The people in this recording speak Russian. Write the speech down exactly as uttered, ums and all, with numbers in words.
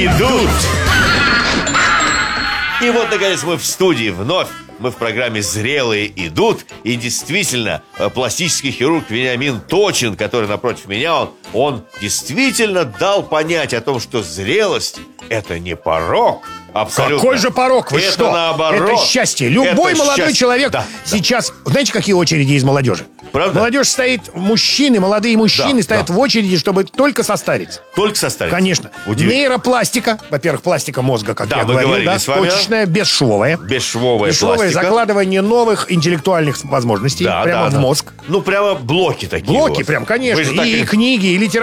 идут. И вот, наконец, мы в студии вновь. Мы в программе «Зрелые идут». И действительно, пластический хирург Вениамин Точин, который напротив меня, он, он действительно дал понять о том, что зрелость – это не порок. Абсолютно. Какой же порок? Вы это что? наоборот. Это счастье. Любой Это молодой счастье. человек Да, сейчас... Да. Знаете, какие очереди из молодежи? Правда? Молодежь стоит, мужчины, молодые мужчины Да, стоят да. в очереди, чтобы только состариться. Только состариться. Конечно. Удивительно. Нейропластика. Во-первых, пластика мозга, как Да, я мы говорил, говорили да, с вами. точечная, бесшовая. Бесшовая Бесшовая, пластика. закладывание новых интеллектуальных возможностей Да, прямо да, в да. мозг. Ну, прямо блоки такие Блоки вот. прям, конечно. Вы же так И и- книги, и литература.